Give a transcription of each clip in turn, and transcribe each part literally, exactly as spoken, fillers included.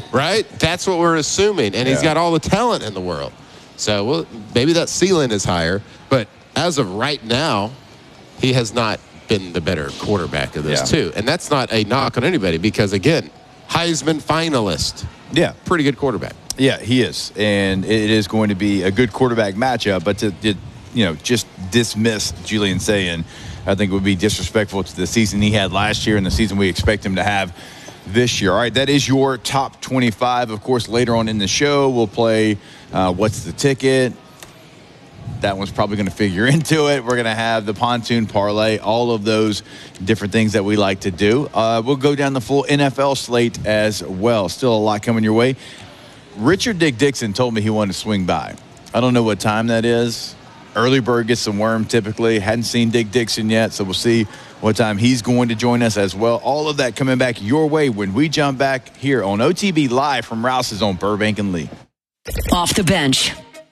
right? That's what we're assuming. And yeah. he's got all the talent in the world. So well, maybe that ceiling is higher. But as of right now, he has not been the better quarterback of this, yeah. too. And that's not a knock on anybody because, again, Heisman finalist. Yeah. Pretty good quarterback. Yeah, he is. And it is going to be a good quarterback matchup. But to, to you know, just dismiss Julian Sayin, I think would be disrespectful to the season he had last year and the season we expect him to have this year. All right, that is your top twenty-five. Of course, later on in the show, we'll play uh, What's the Ticket? That one's probably going to figure into it. We're going to have the pontoon parlay, all of those different things that we like to do. Uh, we'll go down the full N F L slate as well. Still a lot coming your way. Richard Dick Dixon told me he wanted to swing by. I don't know what time that is. Early bird gets some worm typically. Hadn't seen Dick Dixon yet, so we'll see what time he's going to join us as well. All of that coming back your way when we jump back here on O T B Live from Rouse's on Burbank and Lee. Off the bench.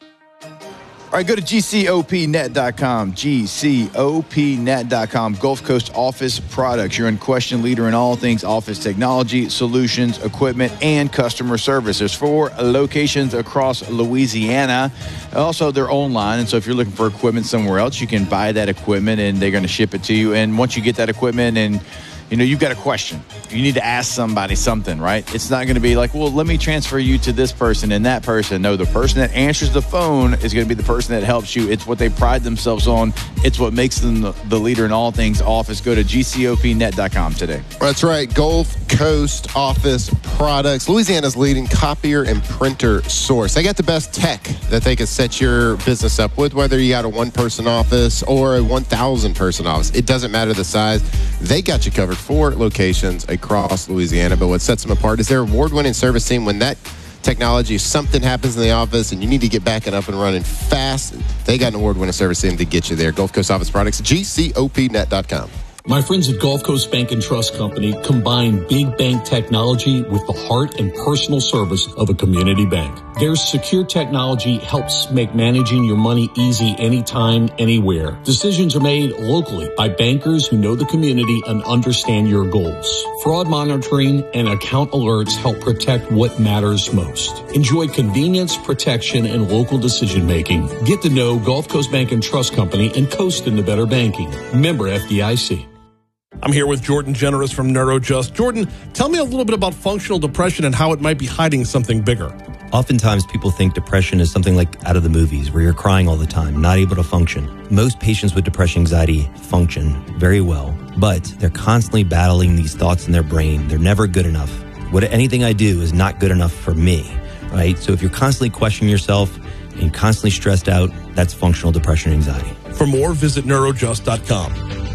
All right, go to G C O P net dot com, G C O P net dot com, Gulf Coast Office Products, your unquestioned leader in all things office technology, solutions, equipment, and customer service. There's four locations across Louisiana. Also, they're online, and so if you're looking for equipment somewhere else, you can buy that equipment, and they're going to ship it to you. And once you get that equipment and you know, you've got a question. You need to ask somebody something, right? It's not going to be like, well, let me transfer you to this person and that person. No, the person that answers the phone is going to be the person that helps you. It's what they pride themselves on. It's what makes them the, the leader in all things office. Go to G C O P net dot com today. That's right. Gulf Coast Office Products, Louisiana's leading copier and printer source. They got the best tech that they can set your business up with, whether you got a one-person office or a one thousand person office. It doesn't matter the size. They got you covered. Four locations across Louisiana, but what sets them apart is their award-winning service team. When that technology, something happens in the office and you need to get back and up and running fast, they got an award-winning service team to get you there. Gulf Coast Office Products, G C O P net dot com. My friends at Gulf Coast Bank and Trust Company combine big bank technology with the heart and personal service of a community bank. Their secure technology helps make managing your money easy anytime, anywhere. Decisions are made locally by bankers who know the community and understand your goals. Fraud monitoring and account alerts help protect what matters most. Enjoy convenience, protection, and local decision making. Get to know Gulf Coast Bank and Trust Company and coast into better banking. Member F D I C. I'm here with Jordan Generous from NeuroJust. Jordan, tell me a little bit about functional depression and how it might be hiding something bigger. Oftentimes people think depression is something like out of the movies where you're crying all the time, not able to function. Most patients with depression anxiety function very well, but they're constantly battling these thoughts in their brain. They're never good enough. What anything I do is not good enough for me, right? So if you're constantly questioning yourself and constantly stressed out, that's functional depression anxiety. For more, visit neurojust dot com.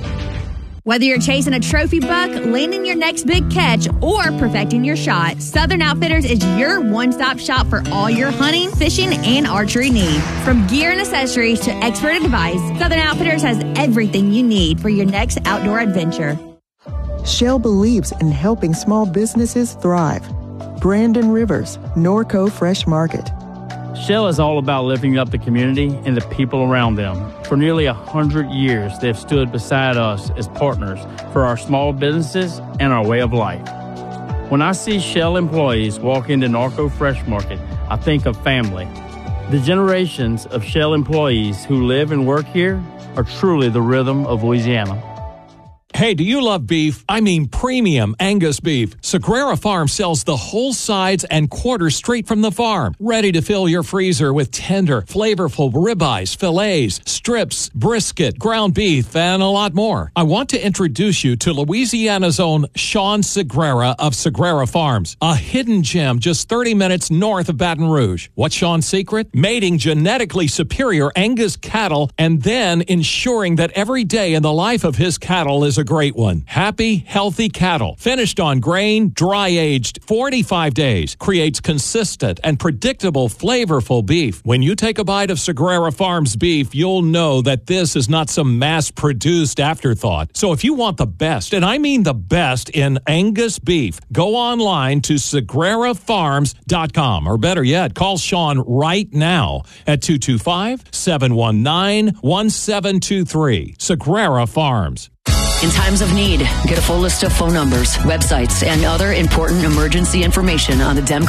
Whether you're chasing a trophy buck, landing your next big catch, or perfecting your shot, Southern Outfitters is your one-stop shop for all your hunting, fishing, and archery needs. From gear and accessories to expert advice, Southern Outfitters has everything you need for your next outdoor adventure. Shell believes in helping small businesses thrive. Brandon Rivers, Norco Fresh Market. Shell is all about lifting up the community and the people around them. For nearly one hundred years, they've stood beside us as partners for our small businesses and our way of life. When I see Shell employees walk into Norco Fresh Market, I think of family. The generations of Shell employees who live and work here are truly the rhythm of Louisiana. Hey, do you love beef? I mean premium Angus beef. Sagrera Farm sells the whole sides and quarters straight from the farm, ready to fill your freezer with tender, flavorful ribeyes, fillets, strips, brisket, ground beef, and a lot more. I want to introduce you to Louisiana's own Sean Sagrera of Sagrera Farms, a hidden gem just thirty minutes north of Baton Rouge. What's Sean's secret? Mating genetically superior Angus cattle and then ensuring that every day in the life of his cattle is a great one. Happy, healthy cattle, finished on grain, dry-aged, forty-five days, creates consistent and predictable, flavorful beef. When you take a bite of Sagrera Farms beef, you'll know that this is not some mass-produced afterthought. So if you want the best, and I mean the best in Angus beef, go online to sagrera farms dot com, or better yet, call Sean right now at two two five, seven one nine, one seven two three. Sagrera Farms. In times of need, get a full list of phone numbers, websites, and other important emergency information on the Dem